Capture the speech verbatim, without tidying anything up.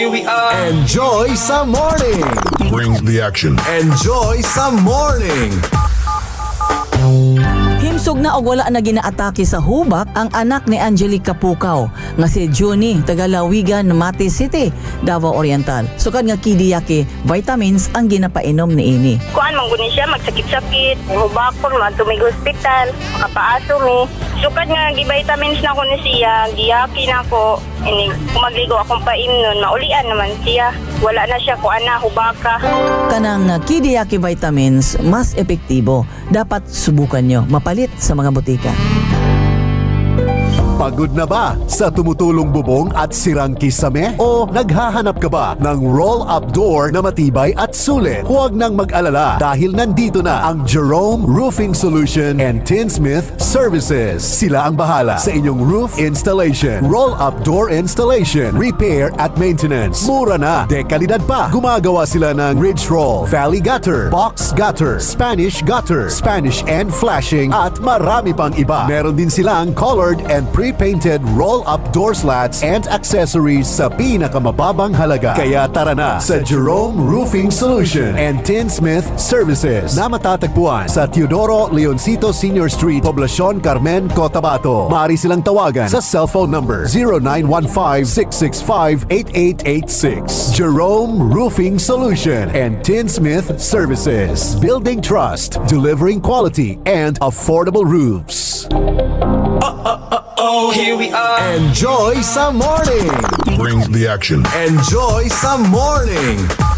Here we are. Enjoy sa morning! Bring the action. Enjoy sa morning! Himsog na og wala na ginaatake sa hubak ang anak ni Angelica Pukaw nga si Juni taga Lawigan, Mati City, Davao Oriental. Sukad nga kidiyake vitamins ang ginapainom ni ini. Kuan man guni siya magsakit-sakit, hubakon man tumig hospital, makapaaso mi. Sukad nga gi-vitamins na ko ni siya, giyaki na ko. Ini kumagligo akong paimnon, maulian naman siya. Wala na siya kuan na hubaka. Kanang uh, kidiyake vitamins mas epektibo. Dapat subukan nyo mapalit sa mga butika. Pagod na ba sa tumutulong bubong at sirang kisame? O naghahanap ka ba ng roll-up door na matibay at sulit? Huwag nang mag-alala dahil nandito na ang Jerome Roofing Solution and Tinsmith Services. Sila ang bahala sa inyong roof installation, roll-up door installation, repair at maintenance. Mura na, dekalidad pa. Gumagawa sila ng ridge roll, valley gutter, box gutter, Spanish gutter, Spanish and flashing at marami pang iba. Meron din silang colored and pre painted roll-up door slats and accessories sa pinakamababang halaga. Kaya tara na sa Jerome Roofing Solution and Tinsmith Services na matatagpuan sa Teodoro Leoncito Senior Street, Poblacion Carmen, Cotabato. Maaari silang tawagan sa cellphone number zero nine one five, six six five, eight eight eight six. Jerome Roofing Solution and Tinsmith Services. Building trust, delivering quality and affordable roofs. Oh, here we are. Enjoy sa morning! Bring the action. Enjoy sa morning!